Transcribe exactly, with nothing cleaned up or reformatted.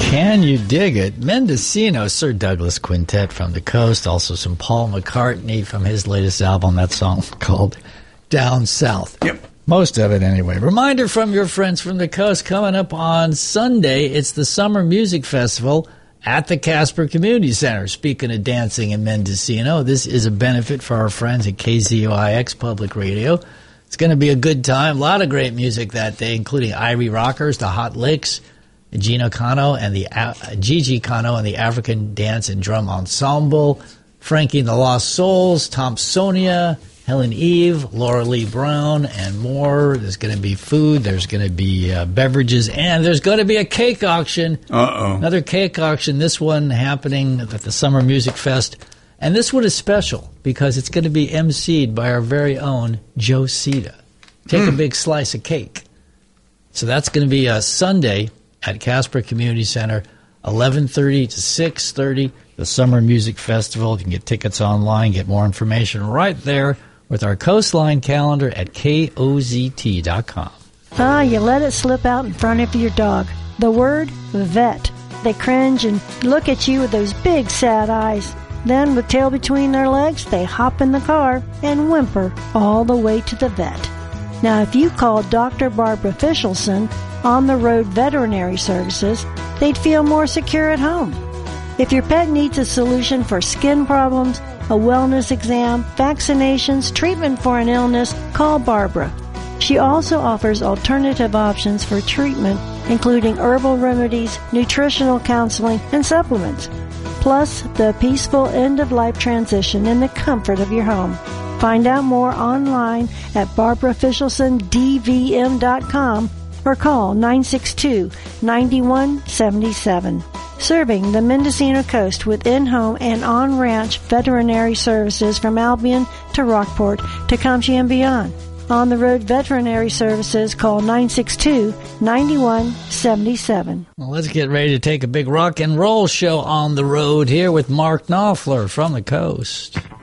Can you dig it? Mendocino, Sir Douglas Quintet from the coast. Also some Paul McCartney from his latest album. That song called Down South. Yep. Most of it anyway. Reminder from your friends from the coast, coming up on Sunday, it's the Summer Music Festival at the Casper Community Center. Speaking of dancing in Mendocino, this is a benefit for our friends at K Z O I X Public Radio. It's going to be a good time. A lot of great music that day, including Irie Rockers, the Hot Licks, Gino Cano and the uh, Gigi Cano and the African Dance and Drum Ensemble, Frankie and the Lost Souls, Tom Sonia, Helen Eve, Laura Lee Brown, and more. There's going to be food. There's going to be uh, beverages, and there's going to be a cake auction. Uh-oh. Another cake auction. This one happening at the Summer Music Fest. And this one is special because it's going to be emceed by our very own Joe Sita. Take mm. a big slice of cake. So that's going to be a Sunday at Casper Community Center, eleven thirty to six thirty, the Summer Music Festival. You can get tickets online, get more information right there with our Coastline calendar at K O Z T dot com. Ah, you let it slip out in front of your dog. The word vet. They cringe and look at you with those big sad eyes. Then, with tail between their legs, they hop in the car and whimper all the way to the vet. Now, if you call Doctor Barbara Fischelson On the Road Veterinary Services, they'd feel more secure at home. If your pet needs a solution for skin problems, a wellness exam, vaccinations, treatment for an illness, call Barbara. She also offers alternative options for treatment, including herbal remedies, nutritional counseling, and supplements. Plus, the peaceful end-of-life transition in the comfort of your home. Find out more online at barbara fischelson d v m dot com or call nine six two, nine one seven seven. Serving the Mendocino coast with in-home and on-ranch veterinary services from Albion to Rockport, Tecumseh, and beyond. On the Road Veterinary Services, call nine six two, nine one seven seven. Well, let's get ready to take a big rock and roll show on the road here with Mark Knopfler from the coast.